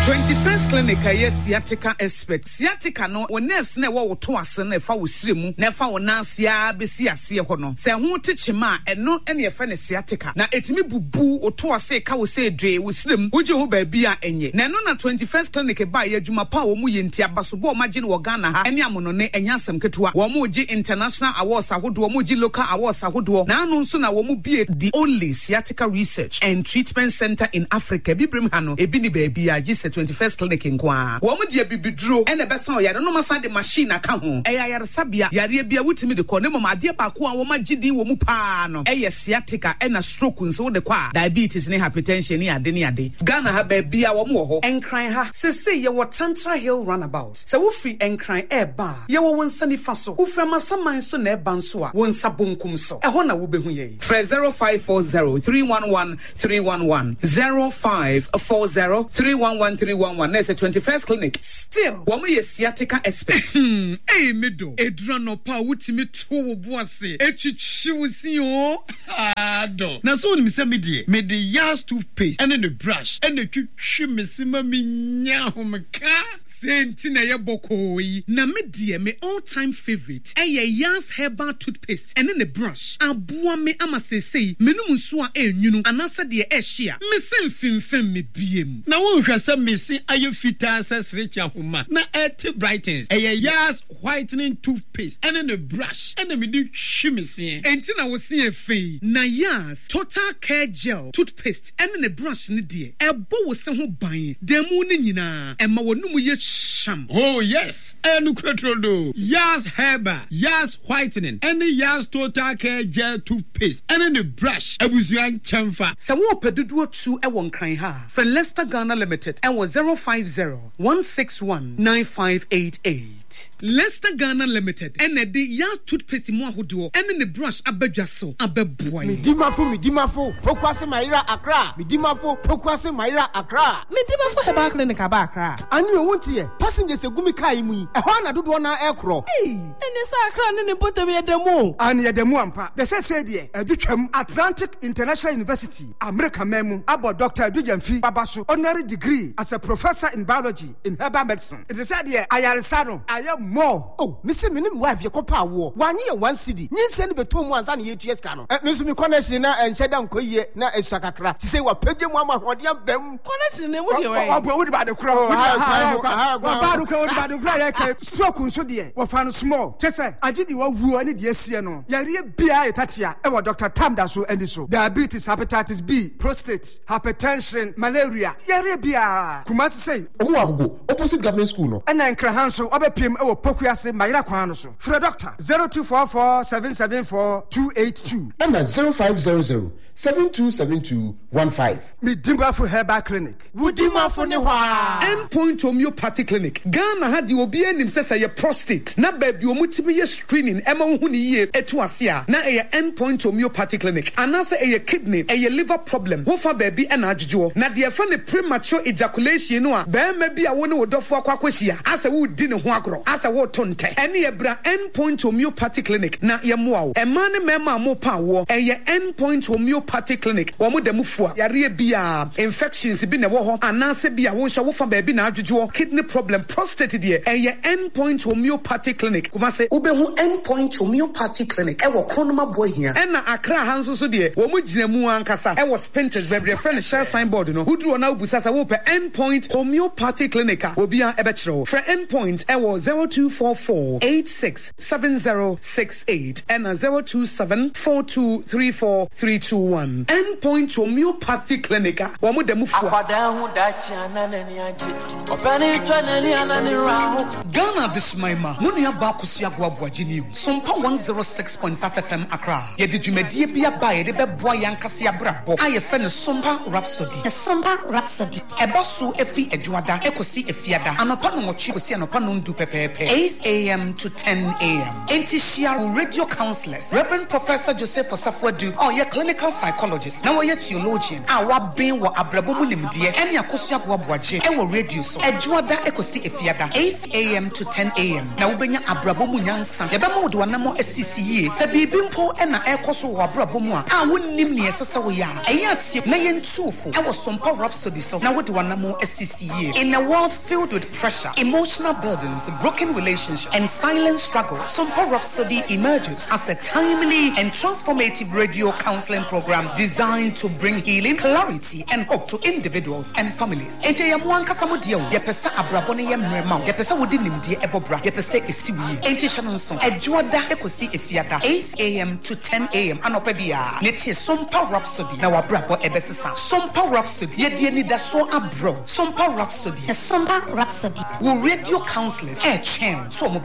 21st Clinic sciatica expert. Sciatica no o nerves na wo to ase na fa wo siremu na fa wo nansia besi ase ho no. Se ho techema eno ene ye fa ne sciatica. Na etimi bubu o to ase ka wo se dwe wo siremu. Uje ho ba bia enye. Na no na 21st Clinic ba ye adwuma pa wo mu ye ntia baso bo ma gye no Ghana ha. Ene amono ne enya asem ketewa. Wo mu gye international awards ahodo, wo mu gye local awards ahodo. Na anu nso na wo mu bie the only sciatica research and treatment center in Africa. Bibrim ha no ebi ni ba bia gye 21st Clinic nkwa. Wo mu de bibidro ene besa o yare no masa de machine aka ho. Eya yare sabia yare bia wutimi de ko ne mama ade ba ko a wo magidi wo mu pa no. Eye sciatica ena stroke nso de kwa diabetes ne hypertension ne ade. Ghana ha ba bia wo mu ho. Enkran ha sese ye wo Tantra Hill runabout. Se wo fi enkran eba ye wo wonsa ni fa so. Wo fra masaman so na eba nso a wonsa bonkum so. Eho na wo behu ye. Fre 0540 311 311 0540 311 311. There's a 21st Clinic. Still, woman ye sciatica expert. Hey, mido. Edra no pa wutimi to boase. Echichi wusi yo. Do. Na so ni se me the Yas toothpaste and then the brush and the chichi mesima mi nya homka. Senti na ye bokoi. Na me die me all-time favorite. Eye Yas herbal toothpaste and then the brush. Abua me ama sesei. Menu nso a enyunu anasa de ehia. Me sem fimfem me biem. Na wo hwese me si aye fita sesrecha homa. Na et brightens. Eye Yas whitening toothpaste and then the brush and me di hwimese. Enti na wo se efei. Na Yas total care gel toothpaste and then the brush ne die. Ebo wo se ho ban. Demu ne nyina. Ema wo numu ye sham. Oh yes. Enu kretrodo. Yas Herbal, Yas Whitening, and the Yas Total Care Gel Toothpaste, and then the brush. Ebusian chamfa. Sa wo pedudu tu e won kran ha. For Leicester Ghana Limited, and was 050-161-9588. Leicester Ghana Limited, and the Yas Toothpaste mo ahodo, and then the brush abejaso abeboy. Mi dimafo, pokwase Maira Accra. Mi dimafo, pokwase Maira Accra. Mi dimafo Herbal Clinic aba Accra. Ani o wonti ye, passengers egumi kai mu. E ho na dodo na ekro. Ene sa Accra ne bote be yedemu. Ani yedemu ampa. De se de e ditwam Atlantic International University, America memu. Abo Dr. Edujamfi Babaso, honorary degree as a professor in biology in herbal medicine. It is said here, ayaresano, I am more. Oh, Missy Minim wife, your copa war. 1 year, 1 city. You send me 2 months and 8 years cano. Miss me connection and shut down Koye, na a sakakra. To say what Peggy Mama, what young Bem connection, what you what about the crow? Stroke so dear, what found small. Chessa, I did you who any dear Siano. Yari Bia Tatia, ever Dr. Tamdaso and so. Diabetes, hepatitis B, prostate, hypertension, malaria. Yari Bia. Kumasi say, oh, opposite government school. No. And then Krahanso, Obepim, our Pokuase, Maira Kwanoso. For a doctor, 0244 774 282. And at 0500 727215. Me Dimba for Herbal Clinic. Wudima for Newa. Endpoint Homeopathy Clinic. Ghana had the obi enim sesa ye prostate. Na baby omutibi ye screening. Ema uhuni ye etu asia. Na eye Endpoint Homeopathy Clinic. Anase eye kidney, eye liver problem. Wofa baby ena ajujuo. Na the friend premature ejaculation no a. Be maybe a wone wodofo akwakwashia. Asa wo di ne ho agro. Asa wo tonte. Ene ye bra Endpoint Homeopathy Clinic. Na ye moa. Ema ne mema mo pa wo. Eye Endpoint Homeopathy Clinic. Wo mo de mufua. Yare bia infections bi ne wo ho. Anase bia wo hwa wofa baby na ajujuo. Kidney problem, prostate die. Eye Endpoint Homeopathy Clinic. Kuma se ubehu Endpoint Homeopathy Clinic. Ewo kronoma boy here. Ena Accra hanso so die. Wo mo gina mu ankasa. Ewo Spinters baby friend share signboard no. Hudu na ubusasa wo pe Endpoint Homeopathy Clinic. Obi a ebetro. For Endpoint ewo 0244 867068 and 0274234321. Endpoint Homeopathy Clinic. Wo mo demu fo. Ghana this maima. Munia bakusia guabuaji new. Sompa 106.5 FM Accra. Ye did you medie bia baye de beboa yankasia brabo. Aye friend Sompa Rhapsody. Sompa Rhapsody. Ebosu efi ejuada ekosi efiada. Anopa no mochi kosi anopa no ndu pepepe. 8 a.m. to 10 a.m. Entishia radio counselors. Reverend Professor Joseph Osafwadu. Oh, ye clinical psychologist. Now ye theologian. Awa ben wa abrabo mu nimdie. Eni akosua guabuaji. Ewo radio so. Ejuada ekosi efiada 8 a.m. to 10 a.m. na wobenya abrabo mu nyansa yebema wode wanamo asisi yie se bibi mpo na ekoso wo abrabo mu a wonnim ne yesesa wo ya eyatie na yentufo ewo sompa rhapsody so na wode wanamo asisi yie. In a world filled with pressure, emotional burdens, broken relationships and silent struggle, Sompa Rhapsody emerges as a timely and transformative radio counseling program designed to bring healing, clarity and hope to individuals and families. Ente ya mwanka samudia ye pesa abrabone ye mrema ye pesa wodi nimdie ebobra ye pesa esiwi ente shanonso ejuoda ekosi efiada 8 a.m. to 10 a.m. anopa bia netie Sompa Rhapsody na wabrabo ebesesa. Sompa Rhapsody ye die ni daso abro. Sompa Rhapsody Rhapsody wo radio counselors chen so